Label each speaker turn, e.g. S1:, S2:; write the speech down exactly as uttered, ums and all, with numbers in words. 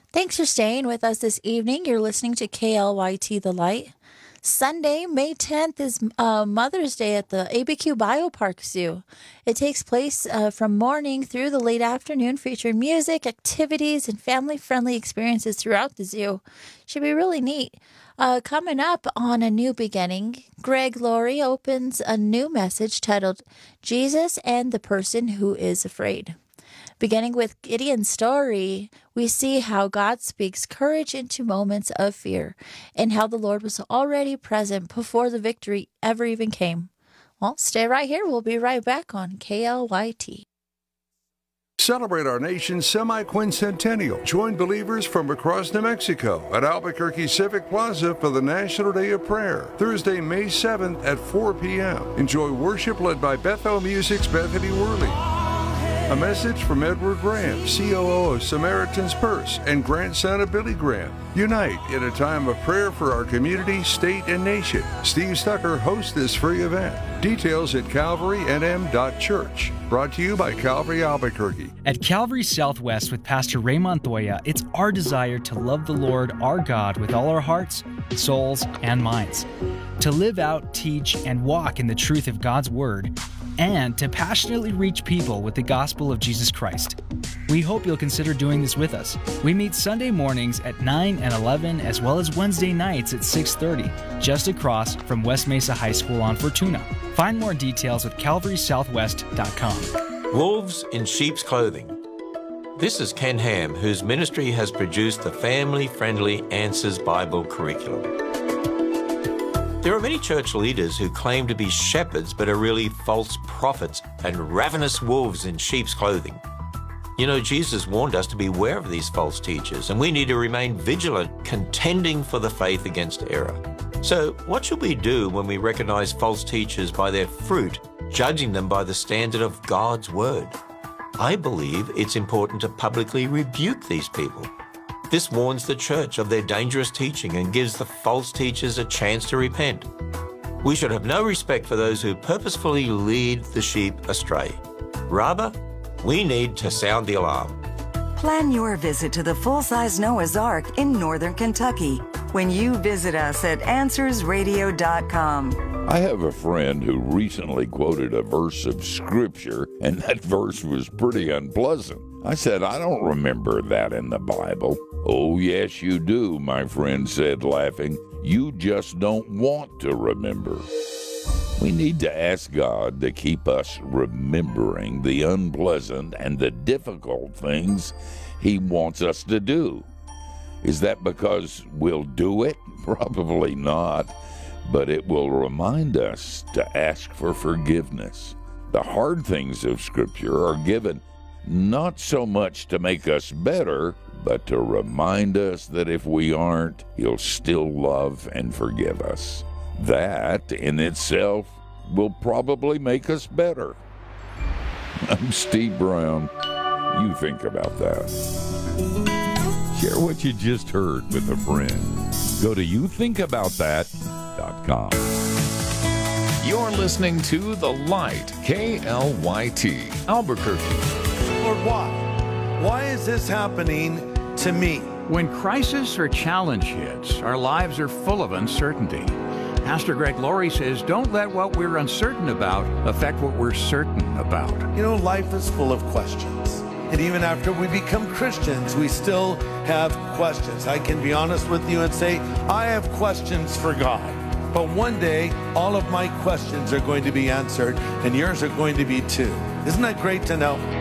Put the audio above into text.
S1: Thanks for staying with us this evening. You're listening to K L Y T The Light. Sunday, May tenth is uh, Mother's Day at the A B Q Biopark Zoo. It takes place uh, from morning through the late afternoon, featuring music, activities, and family-friendly experiences throughout the zoo. Should be really neat. Uh, coming up on A New Beginning, Greg Laurie opens a new message titled Jesus and the Person Who Is Afraid. Beginning with Gideon's story, we see how God speaks courage into moments of fear and how the Lord was already present before the victory ever even came. Well, stay right here. We'll be right back on K L Y T.
S2: Celebrate our nation's semi-quincentennial. Join believers from across New Mexico at Albuquerque Civic Plaza for the National Day of Prayer, Thursday, May seventh at four p.m. Enjoy worship led by Bethel Music's Bethany Worley. A message from Edward Graham, C O O of Samaritan's Purse and grandson of Billy Graham. Unite in a time of prayer for our community, state, and nation. Steve Stucker hosts this free event. Details at calvary n m dot church. Brought to you by Calvary Albuquerque.
S3: At Calvary Southwest with Pastor Ray Montoya, it's our desire to love the Lord our God with all our hearts, souls, and minds. To live out, teach, and walk in the truth of God's Word, and to passionately reach people with the gospel of Jesus Christ. We hope you'll consider doing this with us. We meet Sunday mornings at nine and eleven, as well as Wednesday nights at six thirty, just across from West Mesa High School on Fortuna. Find more details at calvary southwest dot com.
S4: Wolves in Sheep's Clothing. This is Ken Ham, whose ministry has produced the family-friendly Answers Bible curriculum. There are many church leaders who claim to be shepherds but are really false prophets and ravenous wolves in sheep's clothing. You know, Jesus warned us to beware of these false teachers, and we need to remain vigilant, contending for the faith against error. So, what should we do when we recognize false teachers by their fruit, judging them by the standard of God's Word? I believe it's important to publicly rebuke these people. This warns the church of their dangerous teaching and gives the false teachers a chance to repent. We should have no respect for those who purposefully lead the sheep astray. Rather, we need to sound the alarm.
S5: Plan your visit to the full-size Noah's Ark in northern Kentucky when you visit us at answers radio dot com.
S6: I have a friend who recently quoted a verse of Scripture, and that verse was pretty unpleasant. I said, I don't remember that in the Bible. Oh, yes, you do, my friend said, laughing. You just don't want to remember. We need to ask God to keep us remembering the unpleasant and the difficult things He wants us to do. Is that because we'll do it? Probably not, but it will remind us to ask for forgiveness. The hard things of Scripture are given not so much to make us better, but to remind us that if we aren't, He'll still love and forgive us. That, in itself, will probably make us better. I'm Steve Brown. You think about that. Share what you just heard with a friend. Go to you think about that dot com.
S7: You're listening to The Light, K L Y T, Albuquerque.
S8: Lord, why? Why is this happening to me?
S9: When crisis or challenge hits, our lives are full of uncertainty. Pastor Greg Laurie says, don't let what we're uncertain about affect what we're certain about.
S8: You know, life is full of questions. And even after we become Christians, we still have questions. I can be honest with you and say, I have questions for God. But one day, all of my questions are going to be answered, and yours are going to be too. Isn't that great to know?